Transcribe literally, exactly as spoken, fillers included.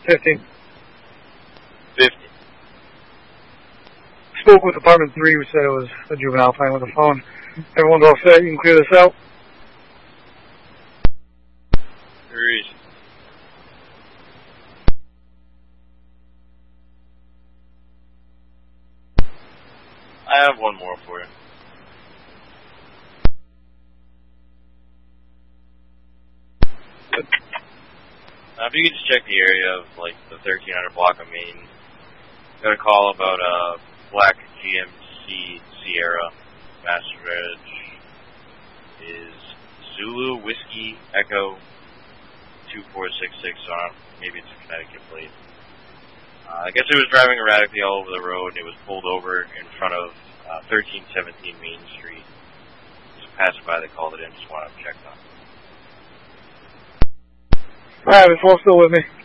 fifteen. fifty. Spoke with Department three, who said it was a juvenile playing with a phone. Everyone's all set. You can clear this out. Very easy. I have one more for you. Uh, if you could just check the area of, like, the thirteen hundred block of Main. Got a call about a black G M C Sierra. Master Reg is Zulu Whiskey Echo two four six six on. Maybe it's a Connecticut plate. Uh, I guess it was driving erratically all over the road, and it was pulled over in front of uh, thirteen seventeen Main Street. Just passing by, they called it in. Just wanted to check on. Alright, this one's still with me.